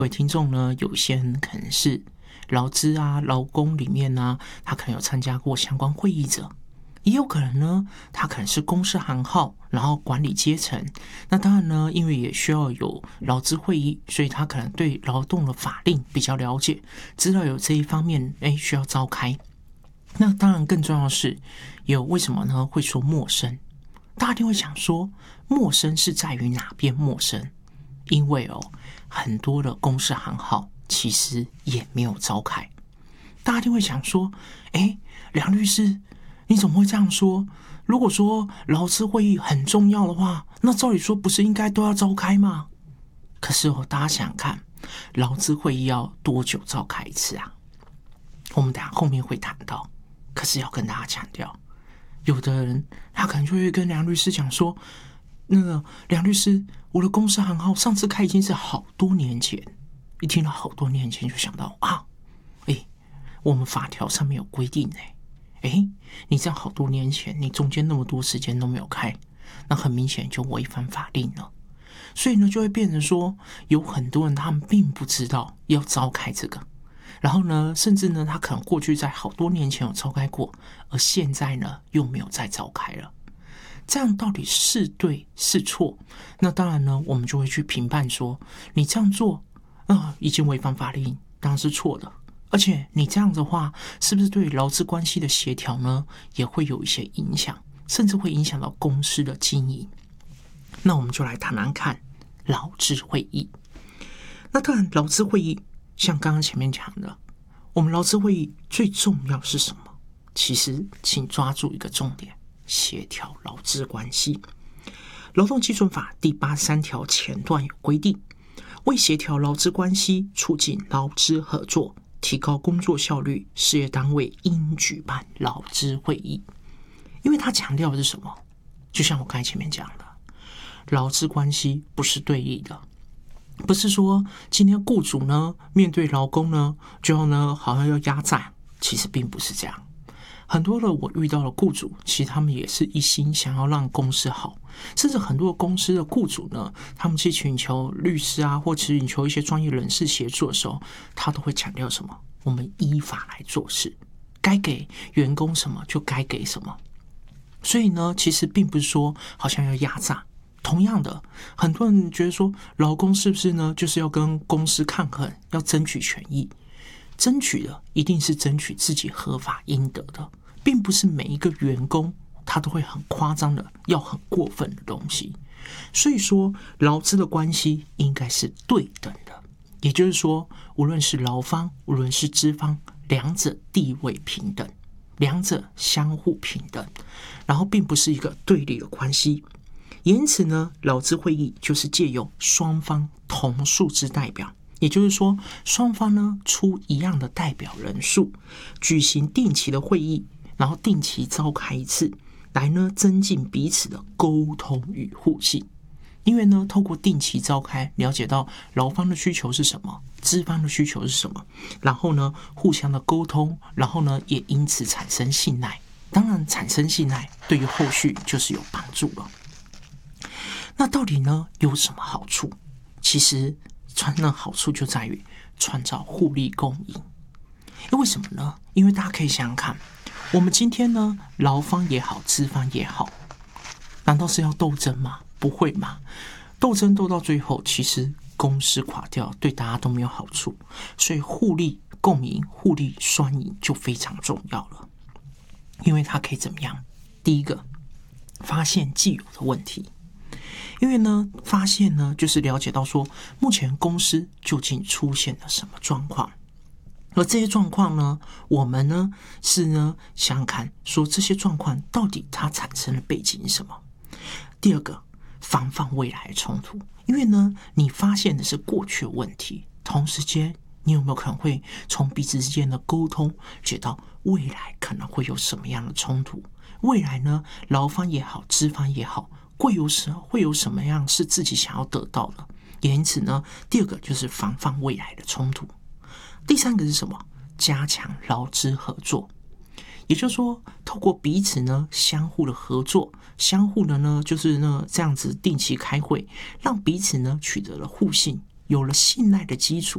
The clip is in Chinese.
各位听众呢，有些人可能是劳资啊、劳工里面呢，他可能有参加过相关会议者，也有可能呢，他可能是公司行号，然后管理阶层。那当然呢，因为也需要有劳资会议，所以他可能对劳动的法令比较了解，知道有这一方面需要召开。那当然更重要的是，有为什么呢会说陌生？大家一定会想说，陌生是在于哪边陌生？因为很多的公司行号其实也没有召开。大家一定会想说，梁律师，你怎么会这样说？如果说劳资会议很重要的话，那照理说不是应该都要召开吗？可是大家想想看，劳资会议要多久召开一次啊？我们等一下后面会谈到。可是要跟大家强调，有的人他可能就会跟梁律师讲说，那个梁律师，我的公司行号上次开已经是好多年前。一听到好多年前就想到我们法条上面有规定你这样好多年前，你中间那么多时间都没有开，那很明显就违反法令了。所以呢，就会变成说，有很多人他们并不知道要召开这个，然后呢，甚至呢，他可能过去在好多年前有召开过，而现在呢又没有再召开了。这样到底是对是错？那当然呢，我们就会去评判说，你这样做已经违反法令，当然是错的。而且你这样的话，是不是对劳资关系的协调呢，也会有一些影响，甚至会影响到公司的经营？那我们就来谈谈看劳资会议。那当然，劳资会议像刚刚前面讲的，我们劳资会议最重要是什么？其实，请抓住一个重点：协调劳资关系。劳动基准法第83条前段有规定，为协调劳资关系，促进劳资合作，提高工作效率，事业单位应举办劳资会议。因为他强调的是什么？就像我刚才前面讲的，劳资关系不是对立的，不是说今天雇主呢面对劳工呢就要呢好像要压榨，其实并不是这样。很多的我遇到的雇主，其实他们也是一心想要让公司好，甚至很多公司的雇主呢，他们去请求律师啊，或请求一些专业人士协助的时候，他都会强调什么？我们依法来做事，该给员工什么就该给什么。所以呢，其实并不是说好像要压榨。同样的，很多人觉得说，劳工是不是呢，就是要跟公司抗衡，要争取权益？争取的一定是争取自己合法应得的，并不是每一个员工他都会很夸张的要很过分的东西。所以说，劳资的关系应该是对等的，也就是说，无论是劳方，无论是资方，两者地位平等，两者相互平等，然后并不是一个对立的关系。因此呢，劳资会议就是借由双方同数之代表，也就是说，双方呢出一样的代表人数，举行定期的会议，然后定期召开一次，来呢增进彼此的沟通与互信。因为呢，透过定期召开，了解到劳方的需求是什么，资方的需求是什么，然后呢互相的沟通，然后呢也因此产生信赖。当然，产生信赖对于后续就是有帮助了。那到底呢有什么好处？其实那好处就在于创造互利共赢。为什么呢？因为大家可以想想看，我们今天呢，劳方也好，资方也好，难道是要斗争吗？不会嘛！斗争斗到最后，其实公司垮掉，对大家都没有好处。所以互利共赢、互利双赢就非常重要了。因为它可以怎么样？第一个，发现既有的问题。因为呢，发现呢，就是了解到说，目前公司究竟出现了什么状况，而这些状况呢，我们呢是呢想想看，说这些状况到底它产生的背景是什么？第二个，防范未来的冲突。因为呢，你发现的是过去的问题，同时间你有没有可能会从彼此之间的沟通，觉得未来可能会有什么样的冲突？未来呢，劳方也好，资方也好，会有什么样是自己想要得到的？也因此呢，第二个就是防范未来的冲突。第三个是什么？加强劳资合作。也就是说，透过彼此呢相互的合作，相互的呢就是呢这样子定期开会，让彼此呢取得了互信，有了信赖的基础，